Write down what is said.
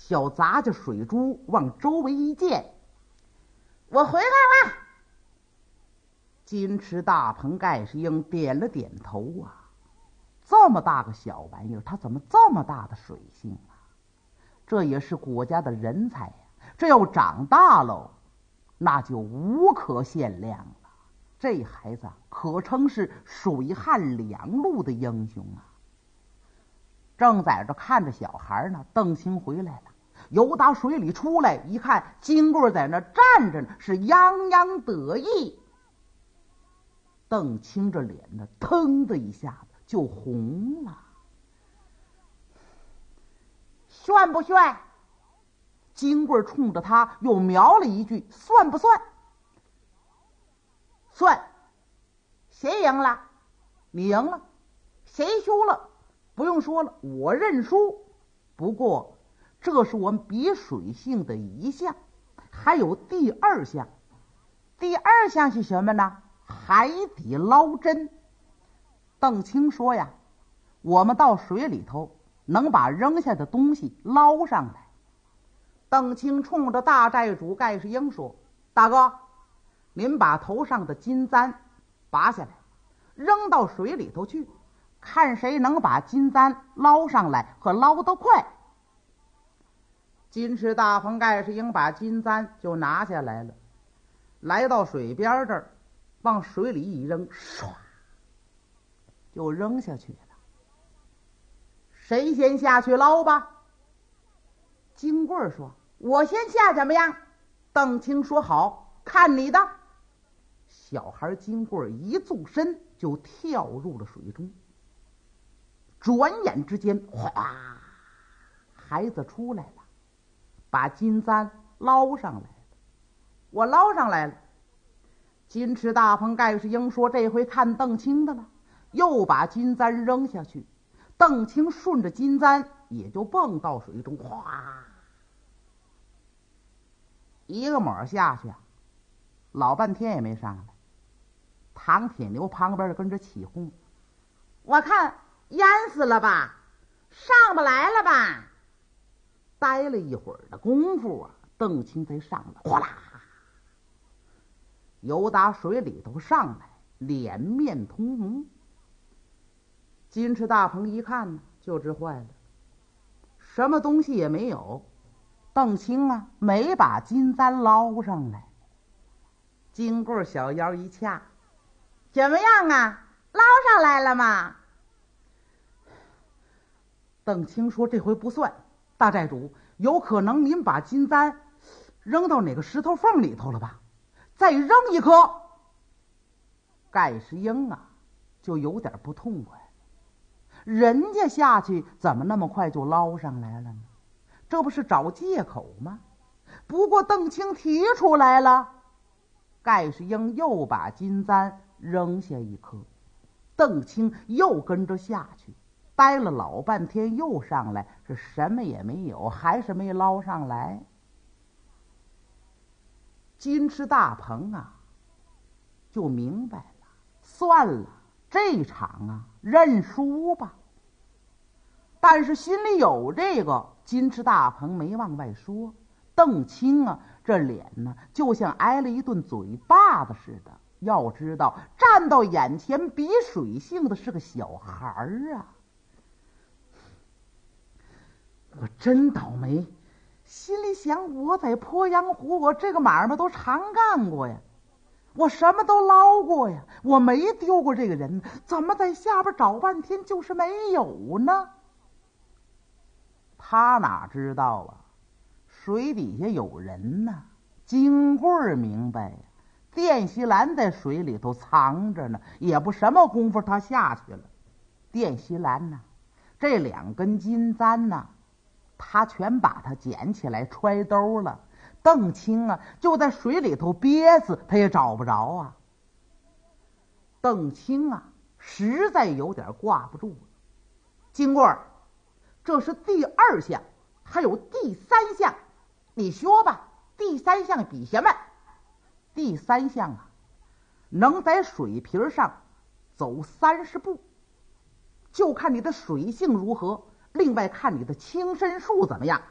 小杂家水珠往周围一见，我回来了。金池大鹏盖世英点了点头啊，这么大个小玩意儿，他怎么这么大的水性啊？这也是国家的人才呀，这要长大喽，那就无可限量了。这孩子可称是水旱两路的英雄啊！正在这看着小孩呢，邓青回来了，由打水里出来，一看金贵在那站着呢，是洋洋得意。邓青这脸呢，腾的一下子就红了。炫不炫？金贵冲着他又瞄了一句，算不算？算。谁赢了？你赢了。谁输了？不用说了，我认输。不过这是我们比水性的一项，还有第二项。第二项是什么呢？海底捞针。邓青说呀，我们到水里头能把扔下的东西捞上来。邓青冲着大寨主盖世英说，大哥，您把头上的金簪拔下来，扔到水里头去，看谁能把金簪捞上来和捞得快。金池大鹏盖世英把金簪就拿下来了，来到水边这儿，往水里一扔，唰就扔下去了。谁先下去捞吧？金贵说，我先下怎么样？邓青说，好，看你的。小孩金贵一纵身就跳入了水中，转眼之间，哗，孩子出来了，把金簪捞上来了。我捞上来了。金池大鹏盖世英说，这回看邓青的了，又把金簪扔下去。邓青顺着金簪也就蹦到水中，哗，一个抹下去啊，老半天也没上来。唐铁牛旁边跟着起哄，我看淹死了吧，上不来了吧。待了一会儿的功夫啊，邓青才上来，哗啦，由打水里头上来，脸面通红。金池大鹏一看呢，就知坏了，什么东西也没有。邓青啊，没把金簪捞上来。金贵小腰一掐，怎么样啊？捞上来了吗？邓青说，这回不算，大寨主，有可能您把金簪扔到哪个石头缝里头了吧？再扔一颗。盖世英啊，就有点不痛快，人家下去怎么那么快就捞上来了呢？这不是找借口吗？不过邓青提出来了，盖世英又把金簪扔下一颗，邓青又跟着下去，待了老半天又上来，是什么也没有，还是没捞上来。金池大鹏啊，就明白了，算了，这场啊认输吧。但是心里有这个，金池大鹏没往外说。邓青啊，这脸呢就像挨了一顿嘴巴子似的。要知道，站到眼前比水性的是个小孩儿啊！我真倒霉，心里想，我在鄱阳湖，我这个买卖都常干过呀，我什么都捞过呀，我没丢过这个人，怎么在下边找半天就是没有呢？他哪知道啊，水底下有人呢。金贵明白呀，电锡兰在水里头藏着呢，也不什么功夫他下去了。电锡兰呢，这2根金簪呢，他全把它捡起来揣兜了。邓青啊，就在水里头憋死，他也找不着啊。邓青啊，实在有点挂不住了。金贵，这是第2项，还有第3项，你说吧，第3项比什么？第3项啊，能在水皮上走30步，就看你的水性如何，另外看你的轻身术怎么样。